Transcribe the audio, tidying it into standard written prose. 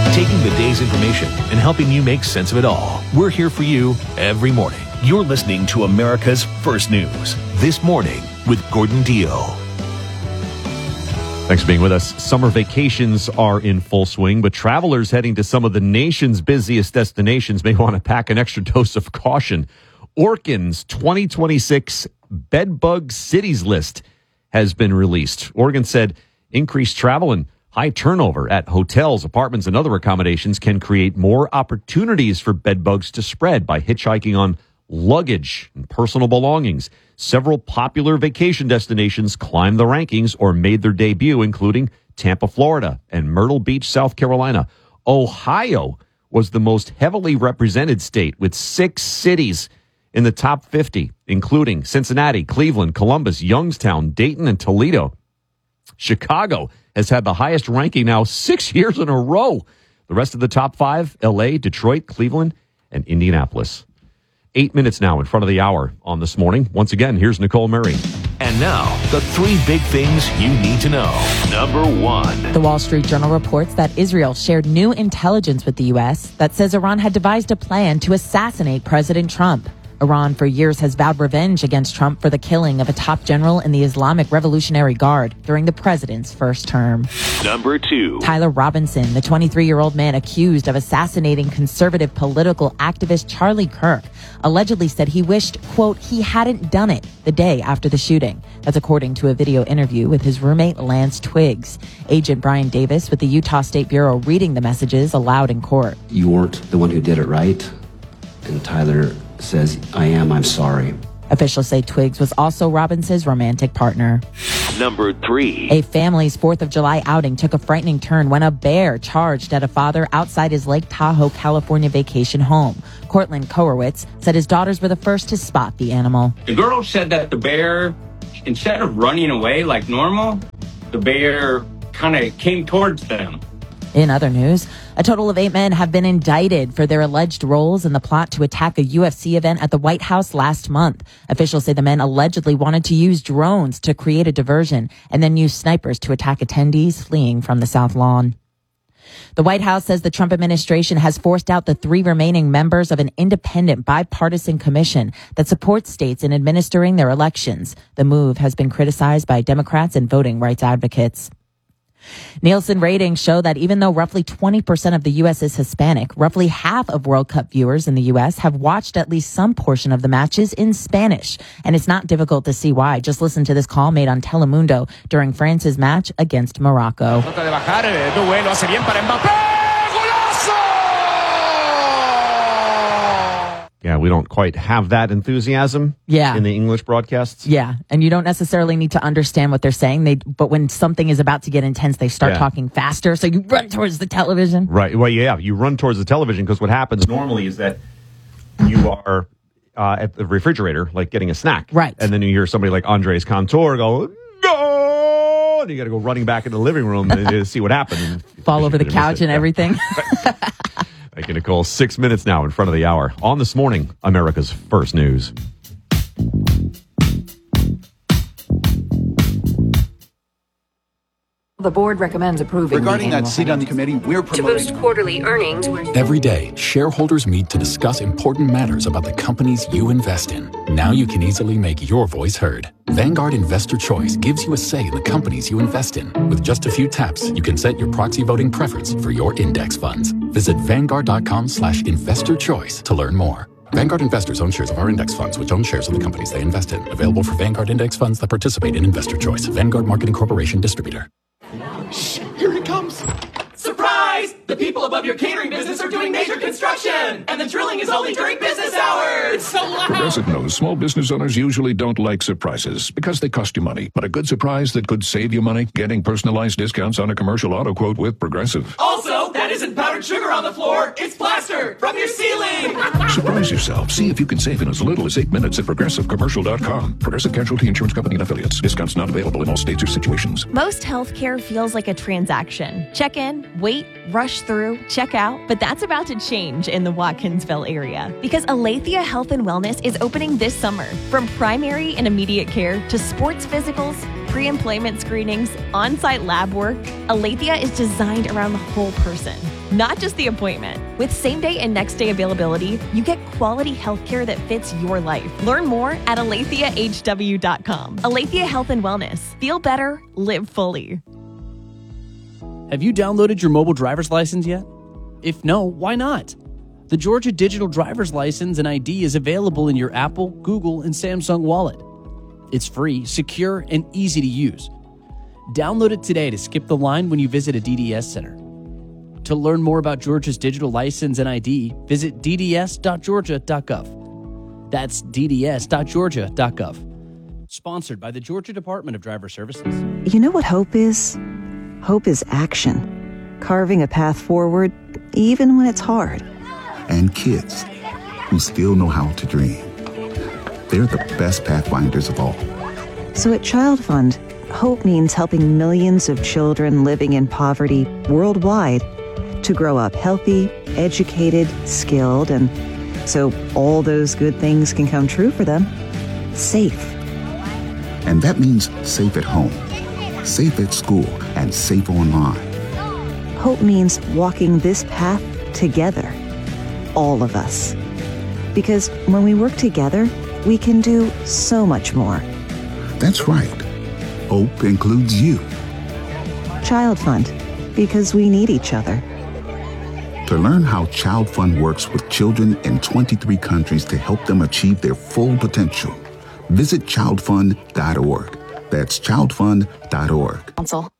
taking the day's information and helping you make sense of it all. We're here for you every morning. You're listening to America's First News, This Morning with Gordon Deal. Thanks for being with us. Summer vacations are in full swing, but travelers heading to some of the nation's busiest destinations may want to pack an extra dose of caution. Orkin's 2026 Bedbug Cities list has been released. Oregon said increased travel and high turnover at hotels, apartments, and other accommodations can create more opportunities for bedbugs to spread by hitchhiking on luggage and personal belongings. Several popular vacation destinations climbed the rankings or made their debut, including Tampa, Florida, and Myrtle Beach, South Carolina. Ohio was the most heavily represented state, with 6 cities in the top 50, including Cincinnati, Cleveland, Columbus, Youngstown, Dayton, and Toledo. Chicago has had the highest ranking now 6 years in a row. The rest of the top 5, L.A., Detroit, Cleveland, and Indianapolis. 8 minutes now in front of the hour on This Morning. Once again, here's Nicole Murray. And now, the 3 big things you need to know. Number 1. The Wall Street Journal reports that Israel shared new intelligence with the U.S. that says Iran had devised a plan to assassinate President Trump. Iran for years has vowed revenge against Trump for the killing of a top general in the Islamic Revolutionary Guard during the president's first term. Number 2. Tyler Robinson, the 23-year-old man accused of assassinating conservative political activist Charlie Kirk, allegedly said he wished, quote, he hadn't done it the day after the shooting. That's according to a video interview with his roommate Lance Twiggs. Agent Brian Davis with the Utah State Bureau reading the messages aloud in court. You weren't the one who did it, right? And Tyler says, I'm sorry. Officials say Twiggs was also Robinson's romantic partner. Number 3. A family's 4th of July outing took a frightening turn when a bear charged at a father outside his Lake Tahoe, California vacation home. Cortland Kowrowitz said his daughters were the first to spot the animal. The girl said that the bear, instead of running away like normal, the bear kind of came towards them. In other news, a total of 8 men have been indicted for their alleged roles in the plot to attack a UFC event at the White House last month. Officials say the men allegedly wanted to use drones to create a diversion and then use snipers to attack attendees fleeing from the South Lawn. The White House says the Trump administration has forced out the 3 remaining members of an independent bipartisan commission that supports states in administering their elections. The move has been criticized by Democrats and voting rights advocates. Nielsen ratings show that even though roughly 20% of the U.S. is Hispanic, roughly half of World Cup viewers in the U.S. have watched at least some portion of the matches in Spanish. And it's not difficult to see why. Just listen to this call made on Telemundo during France's match against Morocco. Yeah, we don't quite have that enthusiasm in the English broadcasts. Yeah, and you don't necessarily need to understand what they're saying. But when something is about to get intense, they start talking faster, so you run towards the television. Right, well, yeah, you run towards the television because what happens normally is that you are at the refrigerator, like getting a snack. Right. And then you hear somebody like Andres Cantor go, no! And you got to go running back in the living room to see what happened. Fall over the couch and everything. Thank you, Nicole. 6 minutes now in front of the hour. On This Morning, America's First News. The board recommends approving regarding that seat on the committee, we're promoting to boost quarterly earnings. Every day, shareholders meet to discuss important matters about the companies you invest in. Now you can easily make your voice heard. Vanguard Investor Choice gives you a say in the companies you invest in. With just a few taps, you can set your proxy voting preference for your index funds. Visit Vanguard.com/investorchoice to learn more. Vanguard investors own shares of our index funds, which own shares of the companies they invest in. Available for Vanguard index funds that participate in Investor Choice. Vanguard Marketing Corporation Distributor. Shh, here it comes. Surprise! The people above your catering business are doing major construction, and the drilling is only during business hours. It's so loud. Progressive knows small business owners usually don't like surprises because they cost you money. But a good surprise that could save you money, getting personalized discounts on a commercial auto quote with Progressive. Also, that isn't powdered sugar on the floor. It's plaster from your ceiling. Surprise yourself. See if you can save in as little as 8 minutes at ProgressiveCommercial.com. Progressive Casualty Insurance Company and Affiliates. Discounts not available in all states or situations. Most healthcare feels like a transaction. Check in, wait, rush through, check out. But that's about to change in the Watkinsville area because Aletheia Health and Wellness is opening this summer. From primary and immediate care to sports physicals, pre-employment screenings, on-site lab work, Aletheia is designed around the whole person. not just the appointment. With same-day and next-day availability, you get quality healthcare that fits your life. Learn more at AlethiaHW.com. Alethea Health and Wellness. Feel better, live fully. Have you downloaded your mobile driver's license yet? If no, why not? The Georgia Digital Driver's License and ID is available in your Apple, Google, and Samsung wallet. It's free, secure, and easy to use. Download it today to skip the line when you visit a DDS center. To learn more about Georgia's digital license and ID, visit dds.georgia.gov. That's dds.georgia.gov. Sponsored by the Georgia Department of Driver Services. You know what hope is? Hope is action. Carving a path forward, even when it's hard. And kids who still know how to dream. They're the best pathfinders of all. So at Child Fund, hope means helping millions of children living in poverty worldwide to grow up healthy, educated, skilled, and so all those good things can come true for them. Safe. And that means safe at home, safe at school, and safe online. Hope means walking this path together. All of us. Because when we work together, we can do so much more. That's right. Hope includes you. Child Fund, because we need each other. To learn how Child Fund works with children in 23 countries to help them achieve their full potential, visit childfund.org. That's childfund.org. Council.